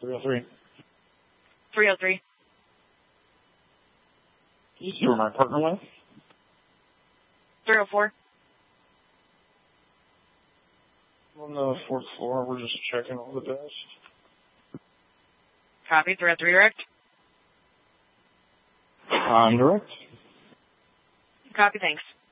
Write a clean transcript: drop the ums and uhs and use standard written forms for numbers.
303. 303. Can you see where my partner went? 304. On the 4th floor, we're just checking all the desks. Copy. 303 direct. I'm direct. Copy. Thanks.